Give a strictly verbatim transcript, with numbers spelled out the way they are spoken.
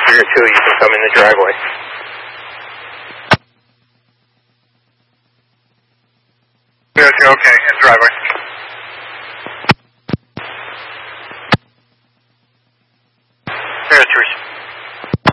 Here two, you can come in the driveway. Here two, okay, in the driveway. Here two.